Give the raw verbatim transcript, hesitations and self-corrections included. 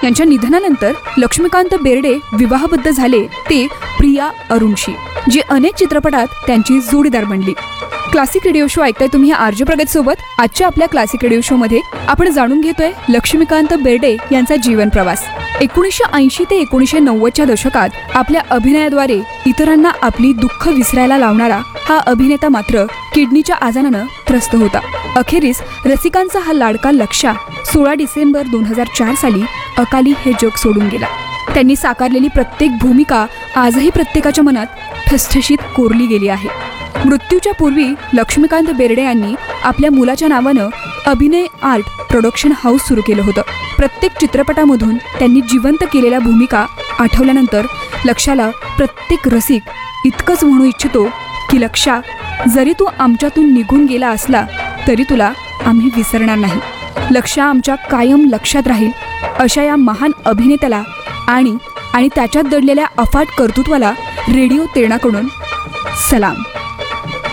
यांच्या निधनानंतर लक्ष्मीकांत बेर्डे विवाहबद्ध झाले ते प्रिया अरुणशी, जी अनेक चित्रपटात त्यांची जोडीदार बनली. क्लासिक रेडिओ शो ऐकताय तुम्ही आरजे प्रगत सोबत. आजच्या आपल्या क्लासिक रेडिओ शो मध्ये आपण जाणून घेतोय लक्ष्मीकांत बेर्डे यांचा जीवन प्रवास. एकोणीसशे ऐंशी ते एकोणीसशे नव्वदच्या दशकात आपल्या अभिनयाद्वारे इतरांना आपली दुःख विसरायला लावणारा हा अभिनेता मात्र किडनीच्या आजारानं त्रस्त होता. अखेरीस रसिकांचा हा लाडका लक्षा सोळा डिसेंबर दोन हजार चार साली अकाली हे जग सोडून गेला. त्यांनी साकारलेली प्रत्येक भूमिका आजही प्रत्येकाच्या मनात ठसठशीत कोरली गेली आहे. मृत्यूच्या पूर्वी लक्ष्मीकांत बेर्डे यांनी आपल्या मुलाच्या नावानं अभिनय आर्ट प्रोडक्शन हाऊस सुरू केलं होतं. प्रत्येक चित्रपटामधून त्यांनी जिवंत केलेल्या भूमिका आठवल्यानंतर लक्षाला प्रत्येक रसिक इतकंच म्हणू इच्छितो की लक्षा, जरी तू आमच्यातून निघून गेला असला तरी तुला आम्ही विसरणार नाही. लक्षा आमच्या कायम लक्षात राहील अशा या महान अभिनेत्याला आणि आणि त्याच्यात दडलेल्या अफाट कर्तृत्वाला रेडिओ तेरणाकडून सलाम.